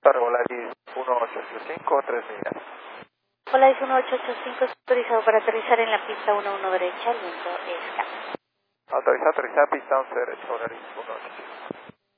reportar Volaris 1885, 3 millas. Volaris 1885 es autorizado para aterrizar en la pista 11 derecha, el viento es K. Autorizado a aterrizar pista 11 derecha, Volaris 1885.